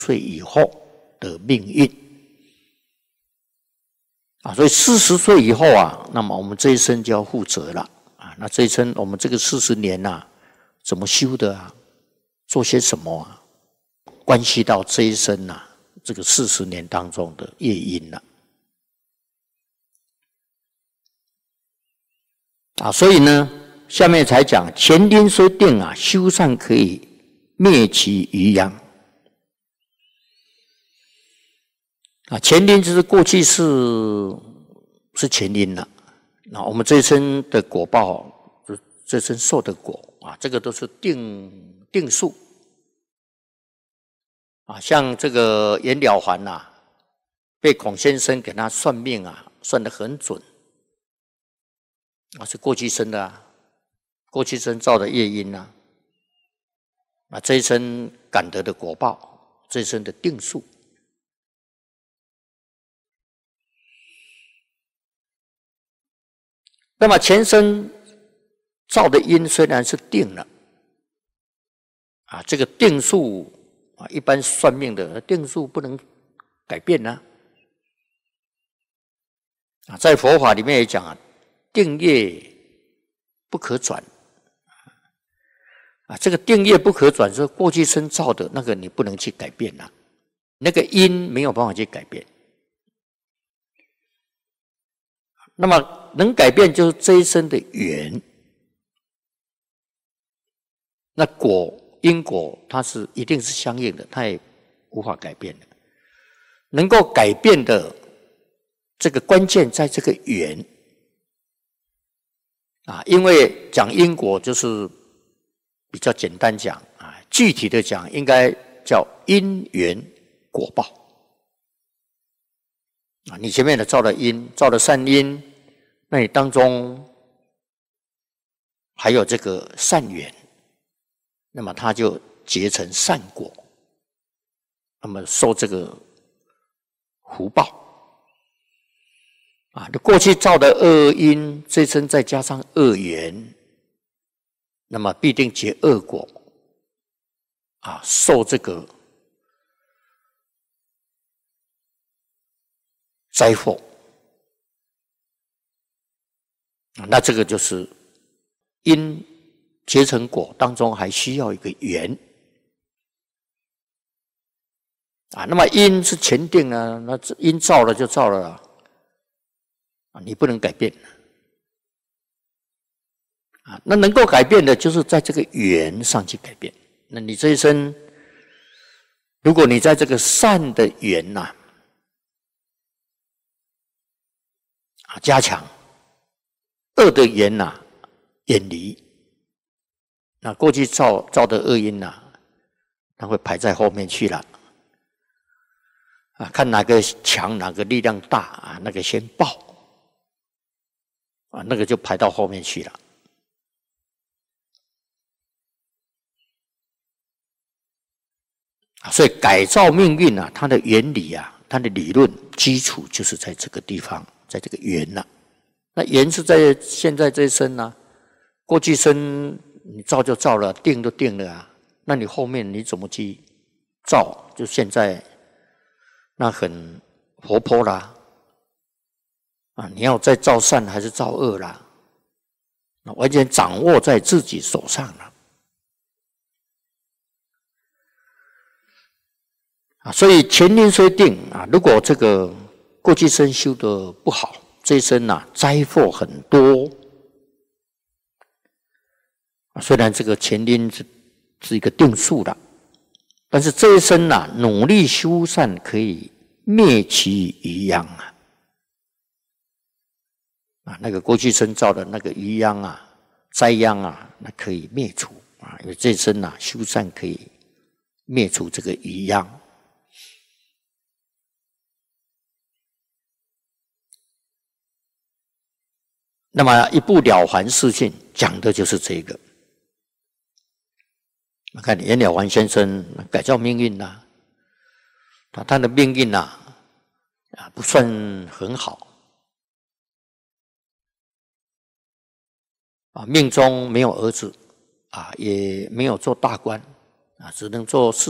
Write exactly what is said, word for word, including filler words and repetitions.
岁以后的命运啊，所以四十岁以后啊，那么我们这一生就要负责了啊。那这一生我们这个四十年呐、啊，怎么修的啊？做些什么啊？关系到这一生呐、啊，这个四十年当中的业因了啊。啊，所以呢，下面才讲前因虽定啊，修善可以灭其余殃。啊，前因就是过去是是前因了，那我们这一生的果报，就这生受的果啊，这个都是定定数啊。像这个袁了凡呐、啊，被孔先生给他算命啊，算得很准啊，是过去生的啊，过去生造的业因啊，啊这一生感得的果报，这一生的定数。那么前生造的因虽然是定了啊，这个定数啊，一般算命的定数不能改变呢、啊。啊，在佛法里面也讲啊，定业不可转啊，这个定业不可转，是过去生造的那个你不能去改变了、啊，那个因没有办法去改变。那么能改变就是这一生的缘，那果因果它是一定是相应的，它也无法改变的。能够改变的这个关键在这个缘啊，因为讲因果就是比较简单讲啊，具体的讲应该叫因缘果报啊。你前面的造了因，造了善因。那你当中还有这个善缘，那么它就结成善果，那么受这个福报啊。你过去造的恶因，这生再加上恶缘，那么必定结恶果啊，受这个灾祸。那这个就是因结成果当中还需要一个缘啊。那么因是前定呢，那因造了就造了啊，你不能改变啊。那能够改变的就是在这个缘上去改变。那你这一生，如果你在这个善的缘呐啊加强。恶的缘呐、啊，远离。那过去造造的恶因呐、啊，它会排在后面去了。啊，看哪个强，哪个力量大啊，那个先报。啊，那个就排到后面去了。啊，所以改造命运啊，它的原理啊，它的理论基础就是在这个地方，在这个缘呐、啊。那缘是在现在这一生啊，过去生你造就造了，定都定了啊，那你后面你怎么去造？就现在那很活泼啦，啊，你要再造善还是造恶啦？那完全掌握在自己手上了啊！所以前因虽定啊，如果这个过去生修的不好。这一生呐、啊，灾祸很多。虽然这个前因是是一个定数的，但是这一生呐、啊，努力修善可以灭其余殃啊！啊，那个过去生造的那个余殃啊、灾殃啊，那可以灭除啊！因为这一生呐、啊，修善可以灭除这个余殃。那么一部《了凡四训》讲的就是这个。我看袁了凡先生改造命运呐、啊，他的命运呐、啊，啊不算很好，啊命中没有儿子，啊也没有做大官，啊只能做士。